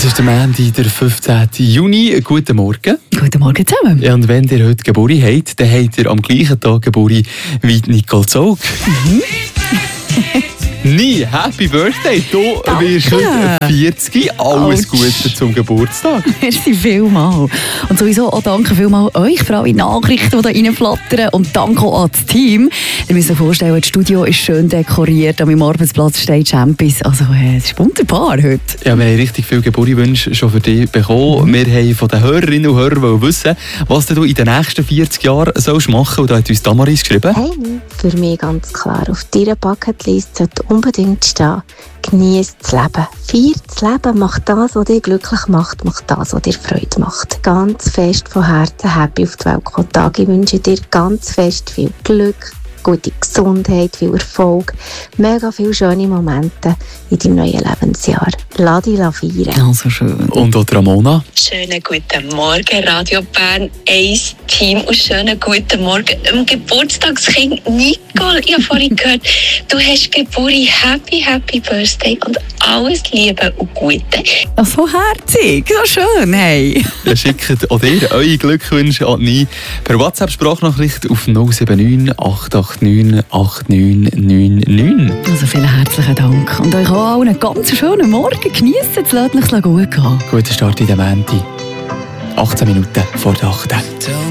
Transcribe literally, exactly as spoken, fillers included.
ist der Montag, der fünfzehnten Juni. Guten Morgen. Guten Morgen zusammen. Ja, und wenn ihr heute Geburtstag habt, dann habt ihr am gleichen Tag Geburtstag wie Nicole Zog. Mhm. Nie, Happy Birthday! Du Danke. wirst heute vierzig. Alles Ouch. Gute zum Geburtstag. Merci vielmals. Und sowieso auch danke vielmals euch für alle Nachrichten, die da reinflattern. Und danke auch an das Team. Ihr müsst euch vorstellen, das Studio ist schön dekoriert. An meinem Arbeitsplatz steht Champions. Also, äh, es ist wunderbar heute. Ja, wir haben richtig viele Geburtstagswünsche schon für dich bekommen. Wir haben von den Hörerinnen und Hörern wissen, was du in den nächsten vierzig Jahren sollst machen sollst. Und da hat uns Damaris geschrieben. Hey, für mich ganz klar, auf deiner Bucketlist sollte unbedingt stehen, genieß das Leben. Feier das Leben, mach das, was dich glücklich macht, mach das, was dir Freude macht. Ganz fest von Herzen happy auf die Welt kommen Tag. Ich wünsche dir ganz fest viel Glück, gute Gesundheit, viel Erfolg, mega viele schöne Momente in deinem neuen Lebensjahr. Lass dich feiern. Also schön. Und auch Ramona. Schönen guten Morgen, Radio Bern eins Team und schönen guten Morgen dem Geburtstagskind Nicole. Ich habe vorhin gehört, du hast Geburtstag, happy, happy Birthday und alles Liebe und Gute. Ach, so herzig, so schön, hey. Dann schickt auch ihr eure Glückwünsche an nie per WhatsApp-Sprachnachricht auf null sieben neun acht acht neun acht neun neun neun. Also vielen herzlichen Dank. Und euch auch allen einen ganz schönen Morgen. Genießt es, lasst euch gut gehen. Guter Start in den Montag. achtzehn Minuten vor der achten